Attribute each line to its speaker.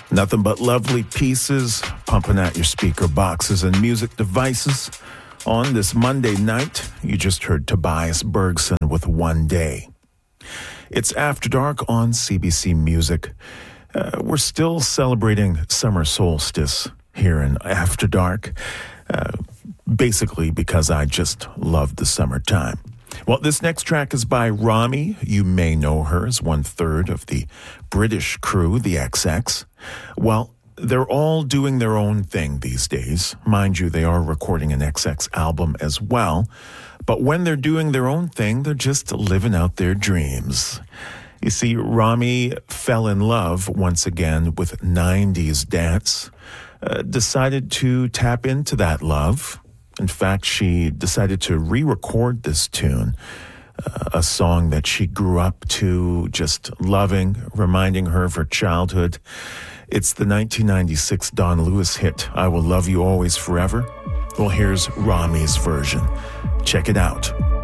Speaker 1: Nothing but lovely pieces pumping at your speaker boxes and music devices. On this Monday night, you just heard Tobias Bergson with One Day. It's After Dark on CBC Music. We're still celebrating summer solstice here in After Dark, basically because I just love the summertime. Well, this next track is by Rami. You may know her as one-third of the British crew, the XX. Well, they're all doing their own thing these days. Mind you, they are recording an XX album as well. But when they're doing their own thing, they're just living out their dreams. You see, Rami fell in love once again with 90s dance, decided to tap into that love. In fact, she decided to re-record this tune, a song that she grew up to, just loving, reminding her of her childhood. It's the 1996 Don Lewis hit, I Will Love You Always Forever. Well, here's Rami's version. Check it out.